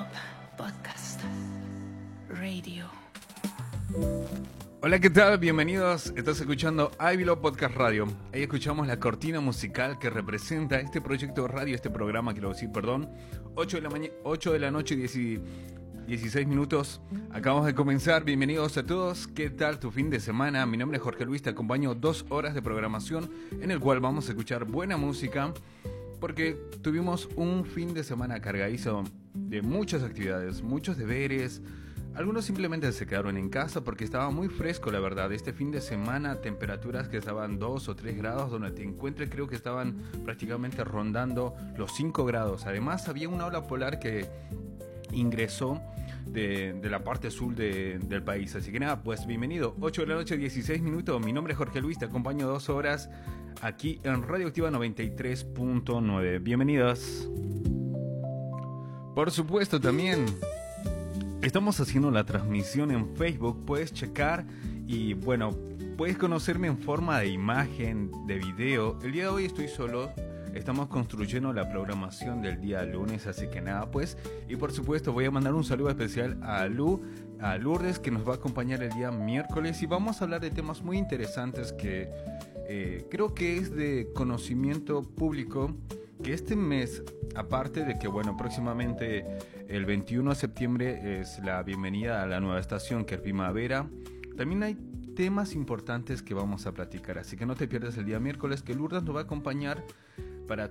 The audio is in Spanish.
Pop Podcast Radio. Hola, ¿qué tal? Bienvenidos. Estás escuchando Ivy Love Podcast Radio. Ahí escuchamos la cortina musical que representa este proyecto de radio, este programa, quiero decir, perdón. 8 de la noche, 16 minutos. Acabamos de comenzar. Bienvenidos a todos. ¿Qué tal tu fin de semana? Mi nombre es Jorge Luis. Te acompaño 2 horas de programación en el cual vamos a escuchar buena música, porque tuvimos un fin de semana cargadizo de muchas actividades, muchos deberes. Algunos simplemente se quedaron en casa porque estaba muy fresco, la verdad. Este fin de semana, temperaturas que estaban 2 o 3 grados, donde te encuentres creo que estaban prácticamente rondando los 5 grados. Además, había una ola polar que ingresó de la parte sur del país. Así que nada, pues bienvenido. 8 de la noche, 16 minutos. Mi nombre es Jorge Luis, te acompaño 2 horas aquí en Radioactiva 93.9. Bienvenidos. Por supuesto, también estamos haciendo la transmisión en Facebook. Puedes checar y bueno, puedes conocerme en forma de imagen, de video. El día de hoy estoy solo. Estamos construyendo la programación del día lunes, así que nada pues. Y por supuesto voy a mandar un saludo especial a Lourdes, que nos va a acompañar el día miércoles. Y vamos a hablar de temas muy interesantes que creo que es de conocimiento público. Que este mes, aparte de que bueno, próximamente el 21 de septiembre es la bienvenida a la nueva estación que es primavera, también hay temas importantes que vamos a platicar, así que no te pierdas el día miércoles, que Lourdes nos va a acompañar